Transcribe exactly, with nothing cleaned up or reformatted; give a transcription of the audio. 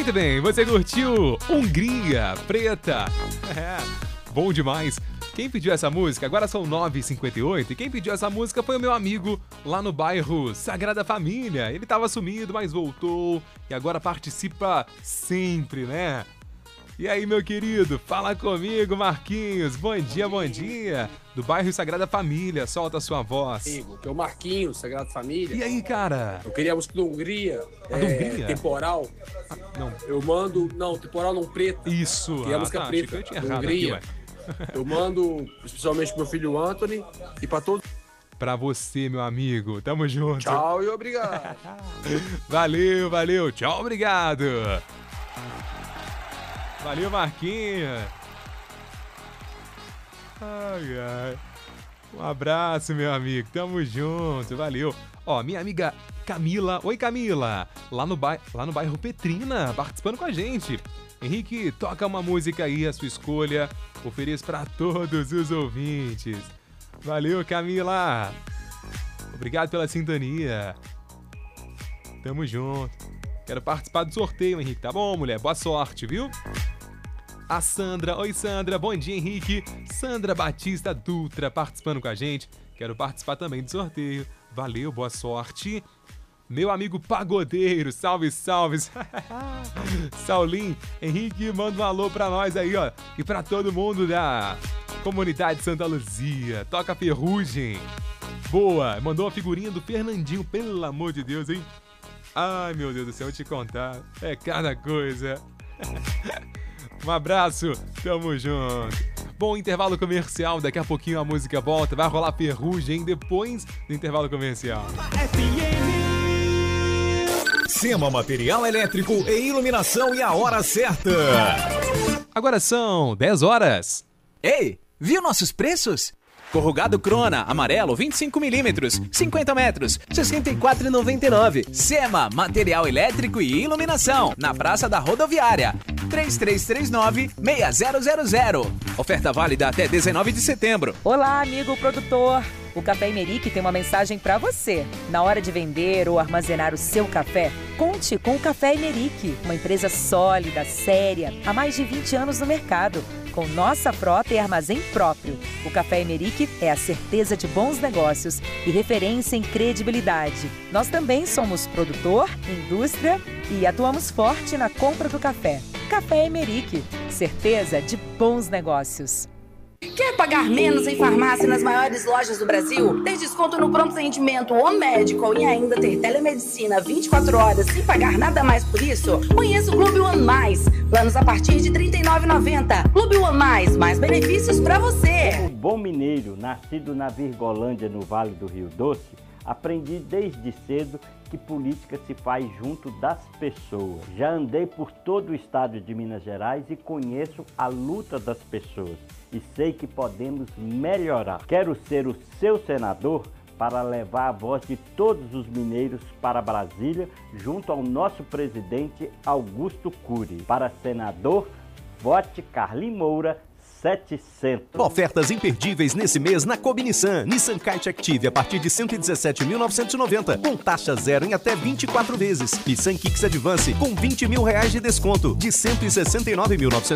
Muito bem, você curtiu Hungria Preta? É, bom demais. Quem pediu essa música? Agora são nove e cinquenta e oito e quem pediu essa música foi o meu amigo lá no bairro Sagrada Família. Ele tava sumido, mas voltou e agora participa sempre, né? E aí, meu querido, fala comigo, Marquinhos. Bom dia, bom dia. Do bairro Sagrada Família, solta a sua voz. Amigo, que é o Marquinhos, Sagrada Família. E aí, cara? Eu queria a música da Hungria. A é, da Hungria? Temporal. Ah, não. Eu mando... Não, Temporal não, Preta. Isso. Que é a ah, música tá, preta, eu tinha da errado Hungria. aqui, ué. Eu mando especialmente pro meu filho Anthony e pra todos. Pra você, meu amigo. Tamo junto. Tchau e obrigado. Valeu, valeu. Tchau, obrigado. Valeu, Marquinhos. Ai, ai. Um abraço, meu amigo. Tamo junto. Valeu. Ó, minha amiga Camila. Oi, Camila. Lá no, ba... Lá no bairro Petrina, participando com a gente. Henrique, toca uma música aí, a sua escolha. Ofereço pra todos os ouvintes. Valeu, Camila. Obrigado pela sintonia. Tamo junto. Quero participar do sorteio, Henrique. Tá bom, mulher? Boa sorte, viu? A Sandra. Oi, Sandra. Bom dia, Henrique. Sandra Batista Dutra participando com a gente. Quero participar também do sorteio. Valeu, boa sorte. Meu amigo Pagodeiro, salve, salve. Saulinho, Henrique, manda um alô pra nós aí, ó. E pra todo mundo da comunidade Santa Luzia. Toca Ferrugem. Boa, mandou uma figurinha do Fernandinho, pelo amor de Deus, hein? Ai, meu Deus do céu, vou te contar. É cada coisa. Um abraço, tamo junto. Bom, intervalo comercial, daqui a pouquinho a música volta. Vai rolar Ferrugem depois do intervalo comercial. Sema Material Elétrico e Iluminação e a hora certa. Agora são dez horas. Ei, viu nossos preços? Corrugado Crona, amarelo, vinte e cinco milímetros, cinquenta metros, sessenta e quatro reais e noventa e nove centavos. Sema Material Elétrico e Iluminação, na Praça da Rodoviária. três três três nove, seis zero zero zero. Oferta válida até dezenove de setembro. Olá, amigo produtor. O Café Imeric tem uma mensagem para você. Na hora de vender ou armazenar o seu café, conte com o Café Imeric, uma empresa sólida, séria, há mais de vinte anos no mercado, com nossa frota e armazém próprio. O Café Imeric é a certeza de bons negócios e referência em credibilidade. Nós também somos produtor, indústria e atuamos forte na compra do café. Café Imeric, certeza de bons negócios. Quer pagar menos em farmácia nas maiores lojas do Brasil? Ter desconto no pronto atendimento ou Medical e ainda ter telemedicina vinte e quatro horas sem pagar nada mais por isso? Conheça o Clube One Mais. Planos a partir de trinta e nove reais e noventa centavos. Clube One Mais, mais benefícios para você. Como bom mineiro, nascido na Virgolândia, no Vale do Rio Doce, aprendi desde cedo que política se faz junto das pessoas. Já andei por todo o estado de Minas Gerais e conheço a luta das pessoas. E sei que podemos melhorar. Quero ser o seu senador para levar a voz de todos os mineiros para Brasília, junto ao nosso presidente Augusto Cury. Para senador, vote Carlinhos Moura setecentos. Ofertas imperdíveis nesse mês na Kobe Nissan. Nissan Kite Active a partir de cento e dezessete mil novecentos e noventa, com taxa zero em até vinte e quatro vezes. Nissan Kicks Advance com vinte mil reais de desconto, de cento e sessenta e nove mil novecentos